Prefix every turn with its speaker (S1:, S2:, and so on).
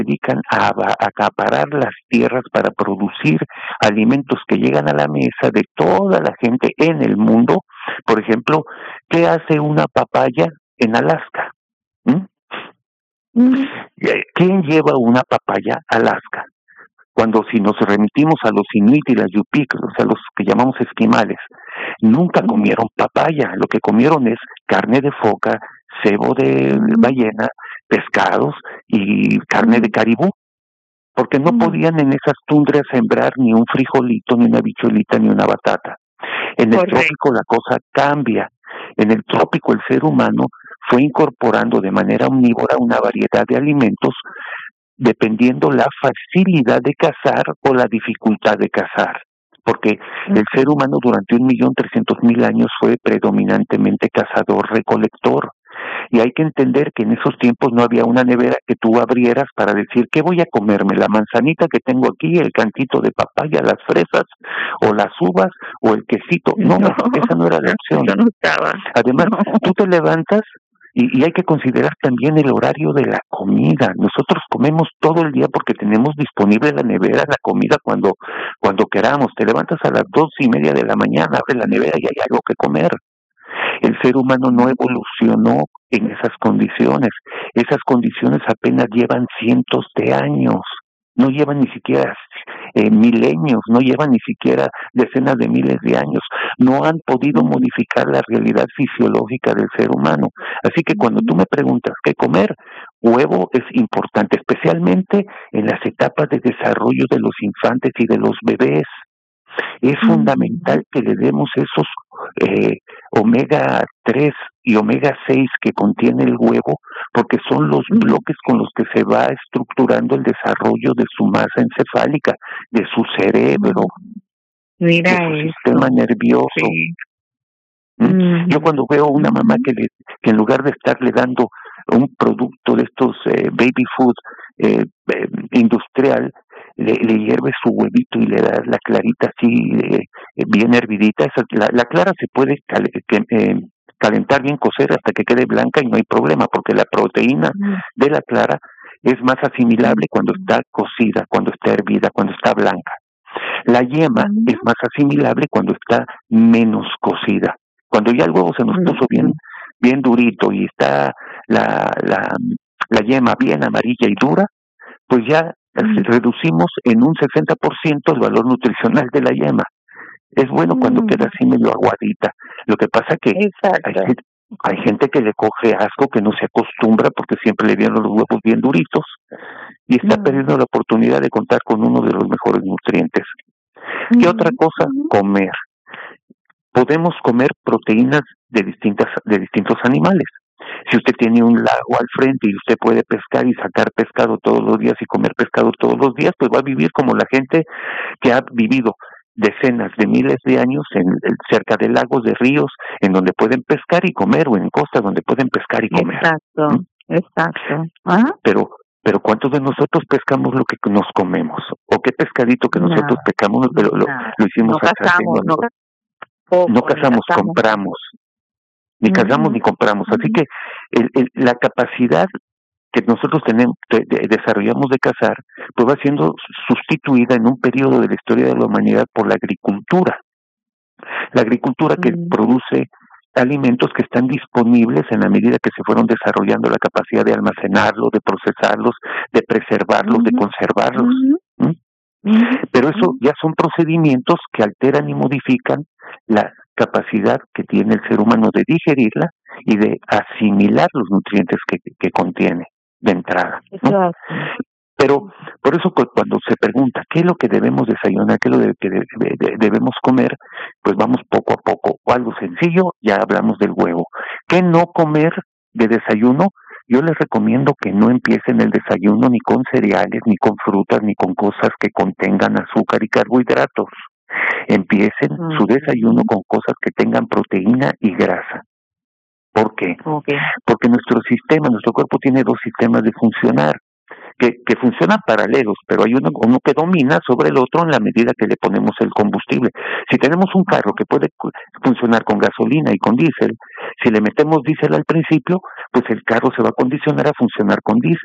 S1: dedican a acaparar las tierras para producir alimentos que llegan a la mesa de toda la gente en el mundo. Por ejemplo, ¿qué hace una papaya en Alaska? ¿Mm? ¿Quién lleva una papaya a Alaska? Cuando si nos remitimos a los Inuit y las Yupik, o sea, los que llamamos esquimales, nunca comieron papaya, lo que comieron es carne de foca, cebo de ballena, pescados y carne de caribú, porque no podían en esas tundras sembrar ni un frijolito, ni una bichuelita, ni una batata. En el trópico la cosa cambia. En el trópico el ser humano fue incorporando de manera omnívora una variedad de alimentos dependiendo la facilidad de cazar o la dificultad de cazar. Porque el ser humano durante 1.300.000 años fue predominantemente cazador-recolector. Y hay que entender que en esos tiempos no había una nevera que tú abrieras para decir, ¿qué voy a comerme? ¿La manzanita que tengo aquí, el cantito de papaya, las fresas, o las uvas, o el quesito? No, esa no era la opción.
S2: No estaba.
S1: Además, tú te levantas y hay que considerar también el horario de la comida. Nosotros comemos todo el día porque tenemos disponible en la nevera la comida cuando queramos. Te levantas a las 2:30 de la mañana, abres la nevera y hay algo que comer. El ser humano no evolucionó en esas condiciones. Esas condiciones apenas llevan cientos de años. No llevan ni siquiera milenios, no llevan ni siquiera decenas de miles de años. No han podido modificar la realidad fisiológica del ser humano. Así que cuando tú me preguntas qué comer, huevo es importante, especialmente en las etapas de desarrollo de los infantes y de los bebés. Es fundamental que le demos esos omega 3 y omega 6 que contiene el huevo, porque son los bloques con los que se va estructurando el desarrollo de su masa encefálica, de su cerebro, de su sistema nervioso.
S2: Sí.
S1: Yo cuando veo una mamá que en lugar de estarle dando un producto de estos baby food industrial, le hierve su huevito y le da la clarita así bien hervidita. La clara se puede calentar bien, cocer hasta que quede blanca y no hay problema, porque la proteína de la clara es más asimilable cuando está cocida, cuando está hervida, cuando está blanca. La yema es más asimilable cuando está menos cocida. Cuando ya el huevo se nos puso bien durito y está la yema bien amarilla y dura, pues ya reducimos en un 60% el valor nutricional de la yema. Es bueno cuando queda así medio aguadita. Lo que pasa que hay gente que le coge asco, que no se acostumbra porque siempre le vienen los huevos bien duritos y está perdiendo la oportunidad de contar con uno de los mejores nutrientes. ¿Qué otra cosa? Comer. Podemos comer proteínas de distintos animales. Si usted tiene un lago al frente y usted puede pescar y sacar pescado todos los días y comer pescado todos los días, pues va a vivir como la gente que ha vivido decenas de miles de años cerca de lagos, de ríos, en donde pueden pescar y comer, o en costas donde pueden pescar y comer.
S2: Exacto.
S1: Pero ¿cuántos de nosotros pescamos lo que nos comemos? ¿O qué pescadito que nosotros pescamos lo hicimos a sartén? No cazamos, compramos. Ni cazamos ni compramos. Así que la capacidad que nosotros desarrollamos de cazar, pues va siendo sustituida en un periodo de la historia de la humanidad por la agricultura. La agricultura que produce alimentos que están disponibles en la medida que se fueron desarrollando la capacidad de almacenarlos, de procesarlos, de preservarlos, de conservarlos. Pero eso ya son procedimientos que alteran y modifican la capacidad que tiene el ser humano de digerirla y de asimilar los nutrientes que contiene de entrada, ¿no? Pero por eso cuando se pregunta qué es lo que debemos desayunar, qué es lo que debemos comer, pues vamos poco a poco. O algo sencillo, ya hablamos del huevo. ¿Qué no comer de desayuno? Yo les recomiendo que no empiecen el desayuno ni con cereales, ni con frutas, ni con cosas que contengan azúcar y carbohidratos. Empiecen su desayuno con cosas que tengan proteína y grasa. ¿Por qué? Porque nuestro cuerpo tiene dos sistemas de funcionar, que funcionan paralelos, pero hay uno que domina sobre el otro en la medida que le ponemos el combustible. Si tenemos un carro que puede funcionar con gasolina y con diésel, si le metemos diésel al principio, pues el carro se va a condicionar a funcionar con diésel.